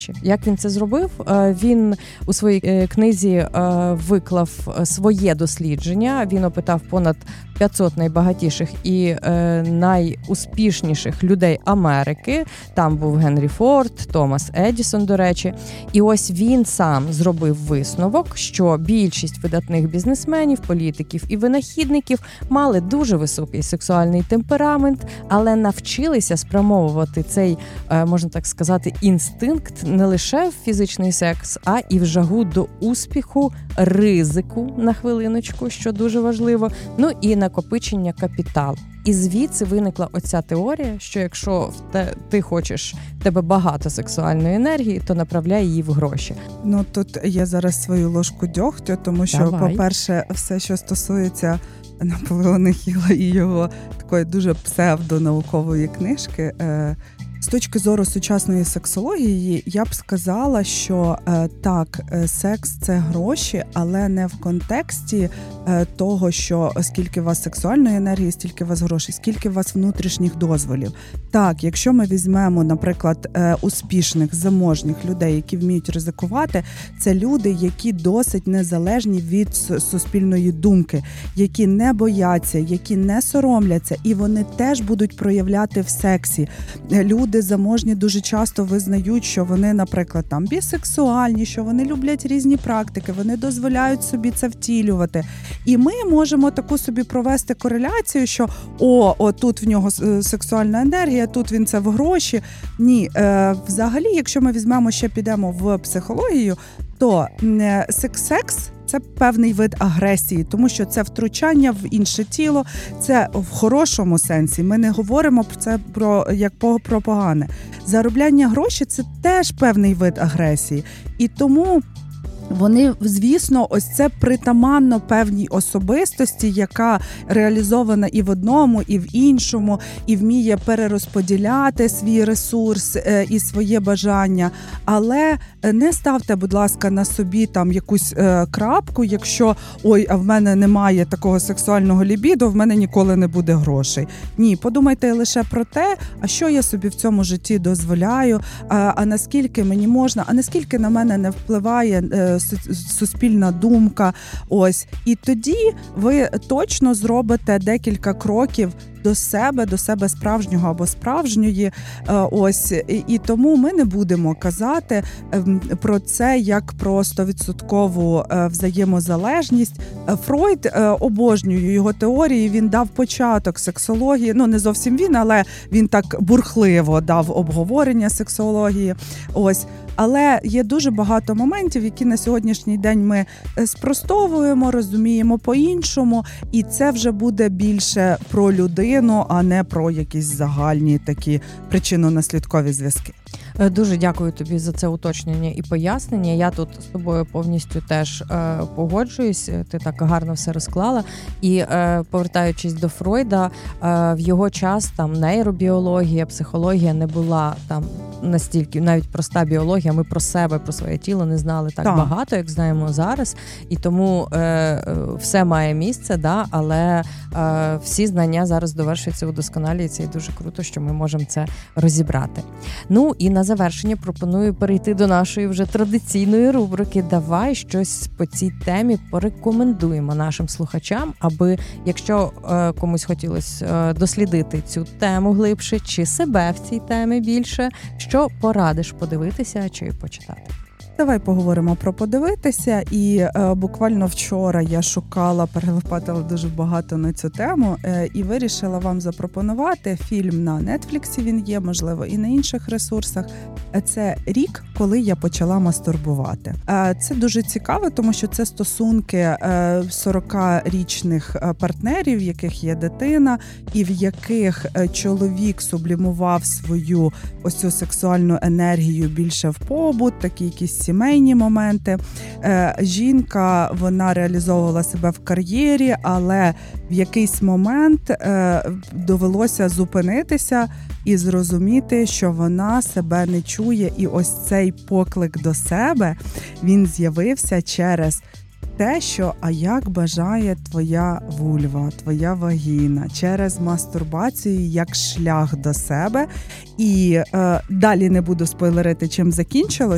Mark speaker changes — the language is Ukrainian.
Speaker 1: Як він це зробив? Він у своїй книзі виклав своє дослідження. Він опитав понад 500 найбагатіших і найуспішніших людей Америки. Там був Генрі Форд, Томас Едісон, до речі. І ось він сам зробив висновок, що більшість видатних бізнесменів, політиків і винахідників мали дуже високий сексуальний темперамент, але навчилися спрямовувати цей, можна так сказати, інстинкт не лише в фізичний секс, а і в жагу до успіху, ризику, на хвилиночку, що дуже важливо, ну і накопичення капіталу. І звідси виникла оця теорія, що якщо ти хочеш, в тебе багато сексуальної енергії, то направляй її в гроші.
Speaker 2: Ну, тут я зараз свою ложку дьогтю, тому що, по-перше, все, що стосується Наполеона Хіла і його такої дуже псевдонаукової книжки, з точки зору сучасної сексології, я б сказала, що так, секс – це гроші, але не в контексті того, що скільки у вас сексуальної енергії, стільки у вас грошей, скільки у вас внутрішніх дозволів. Так, якщо ми візьмемо, наприклад, успішних, заможних людей, які вміють ризикувати, це люди, які досить незалежні від суспільної думки, які не бояться, які не соромляться, і вони теж будуть проявляти в сексі. Люди заможні дуже часто визнають, що вони, наприклад, там бісексуальні, що вони люблять різні практики, вони дозволяють собі це втілювати. І ми можемо таку собі провести кореляцію, що тут в нього сексуальна енергія, тут він це в гроші. Ні, взагалі, якщо ми візьмемо, ще підемо в психологію, то секс – це певний вид агресії, тому що це втручання в інше тіло, це в хорошому сенсі. Ми не говоримо про це про погане. Заробляння грошей – це теж певний вид агресії. І тому вони, звісно, ось це притаманно певній особистості, яка реалізована і в одному, і в іншому, і вміє перерозподіляти свій ресурс і своє бажання. Але не ставте, будь ласка, на собі там якусь крапку, якщо а в мене немає такого сексуального лібідо, в мене ніколи не буде грошей. Ні, подумайте лише про те, а що я собі в цьому житті дозволяю, а наскільки мені можна, а наскільки на мене не впливає суспільна думка. Ось. І тоді ви точно зробите декілька кроків до себе справжнього або справжньої. Ось. І тому ми не будемо казати про це як про 100% взаємозалежність. Фройд, обожнюю його теорії, він дав початок сексології. Ну, не зовсім він, але він так бурхливо дав обговорення сексології. Ось. Але є дуже багато моментів, які на сьогоднішній день ми спростовуємо, розуміємо по-іншому, і це вже буде більше про людину, а не про якісь загальні такі причинно-наслідкові зв'язки.
Speaker 1: Дуже дякую тобі за це уточнення і пояснення. Я тут з тобою повністю теж погоджуюсь, ти так гарно все розклала. І повертаючись до Фройда, в його час там нейробіологія, психологія не була там настільки, навіть проста біологія, ми про себе, про своє тіло не знали так багато, як знаємо зараз. І тому все має місце, але всі знання зараз довершуються, удосконалюються, і дуже круто, що ми можемо це розібрати. Ну і на завершення пропоную перейти до нашої вже традиційної рубрики «Давай щось по цій темі порекомендуємо нашим слухачам», аби, якщо комусь хотілося дослідити цю тему глибше, чи себе в цій темі більше, що порадиш подивитися чи почитати?
Speaker 2: Давай поговоримо про подивитися. І буквально вчора я шукала, перелопатила дуже багато на цю тему і вирішила вам запропонувати фільм на Нетфліксі, він є, можливо, і на інших ресурсах. Це «Рік, коли я почала мастурбувати». Це дуже цікаво, тому що це стосунки 40-річних партнерів, в яких є дитина, і в яких чоловік сублімував свою ось цю сексуальну енергію більше в побут, такі якісь сімейні моменти. Жінка, вона реалізовувала себе в кар'єрі, але в якийсь момент довелося зупинитися і зрозуміти, що вона себе не чує. І ось цей поклик до себе, він з'явився через те, що «а як бажає твоя вульва, твоя вагіна», через мастурбацію як шлях до себе. І далі не буду спойлерити, чим закінчилось.